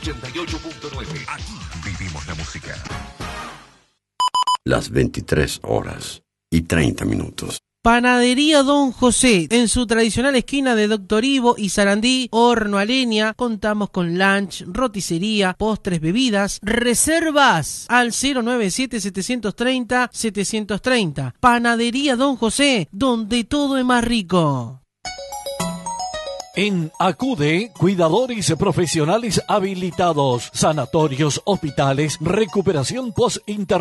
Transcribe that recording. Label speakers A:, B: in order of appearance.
A: 88.9. Aquí vivimos la música.
B: Las 23:30.
C: Panadería Don José, en su tradicional esquina de Doctor Ivo y Sarandí, horno a leña. Contamos con lunch, roticería, postres, bebidas. Reservas al 097-730-730. Panadería Don José, donde todo es más rico.
D: En Acude, cuidadores profesionales habilitados, sanatorios, hospitales, recuperación post-internacional.